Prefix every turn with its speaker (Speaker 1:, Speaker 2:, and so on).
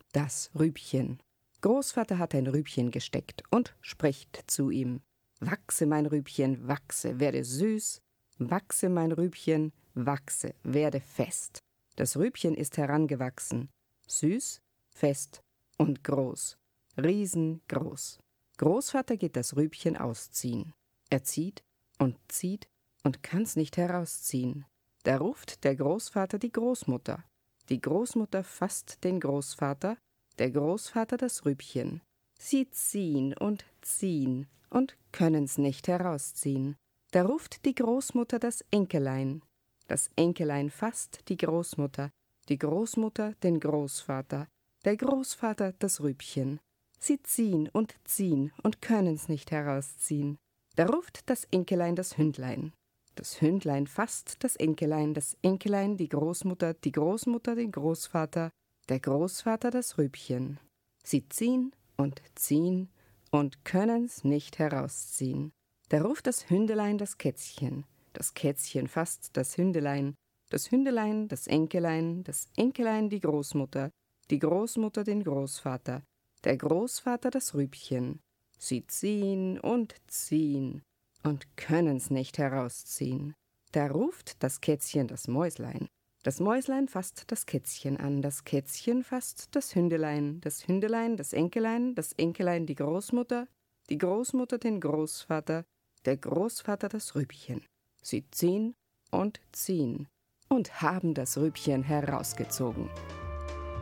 Speaker 1: Das Rübchen. Großvater hat ein Rübchen gesteckt und spricht zu ihm: Wachse, mein Rübchen, wachse, werde süß. Wachse, mein Rübchen, wachse, werde fest. Das Rübchen ist herangewachsen, süß, fest und groß, riesengroß. Großvater geht das Rübchen ausziehen. Er zieht und kann's nicht herausziehen. Da ruft der Großvater die Großmutter. Die Großmutter fasst den Großvater, der Großvater das Rübchen. Sie ziehen und können's nicht herausziehen. Da ruft die Großmutter das Enkelein. Das Enkelein fasst die Großmutter den Großvater, der Großvater das Rübchen. Sie ziehen und können's nicht herausziehen. Da ruft das Enkelein das Hündlein. Das Hündlein fasst das Enkelein die Großmutter den Großvater, der Großvater das Rübchen. Sie ziehen und können's nicht herausziehen. Da ruft das Hündelein das Kätzchen fasst das Hündelein das Enkelein die Großmutter den Großvater, der Großvater das Rübchen. Sie ziehen und können's nicht herausziehen. Da ruft das Kätzchen das Mäuslein fasst das Kätzchen an, das Kätzchen fasst das Hündelein das Enkelein die Großmutter den Großvater, der Großvater das Rübchen. Sie ziehen und haben das Rübchen herausgezogen.